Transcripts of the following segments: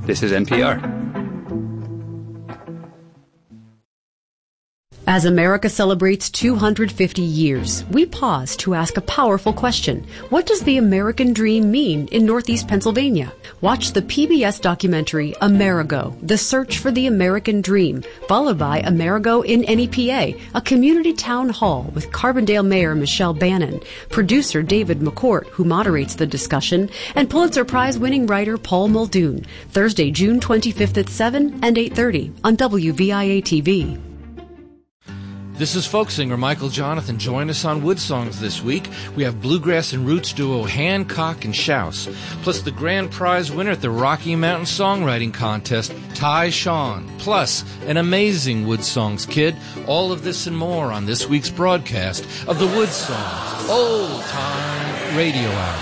This is NPR. As America celebrates 250 years, we pause to ask a powerful question. What does the American dream mean in Northeast Pennsylvania? Watch the PBS documentary Amerigo, The Search for the American Dream, followed by Amerigo in NEPA, a community town hall with Carbondale Mayor Michelle Bannon, producer David McCourt, who moderates the discussion, and Pulitzer Prize-winning writer Paul Muldoon, Thursday, June 25th at 7 and 8:30 on WVIA-TV. This is folk singer Michael Jonathan. Join us on Wood Songs this week. We have bluegrass and roots duo Hancock and Shouse, plus the grand prize winner at the Rocky Mountain Songwriting Contest, Ty Sean, plus an amazing Wood Songs kid. All of this and more on this week's broadcast of the Wood Songs Old Time Radio Hour.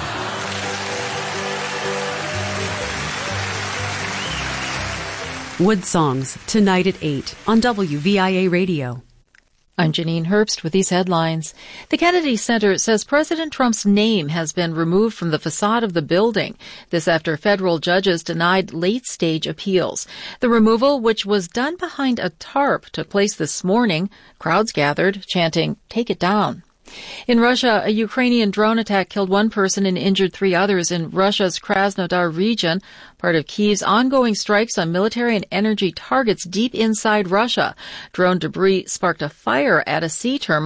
Wood Songs, tonight at 8 on WVIA Radio. I'm Janine Herbst with these headlines. The Kennedy Center says President Trump's name has been removed from the facade of the building. This after federal judges denied late-stage appeals. The removal, which was done behind a tarp, took place this morning. Crowds gathered, chanting, "Take it down." In Russia, a Ukrainian drone attack killed one person and injured 3 others in Russia's Krasnodar region, part of Kyiv's ongoing strikes on military and energy targets deep inside Russia. Drone debris sparked a fire at a sea terminal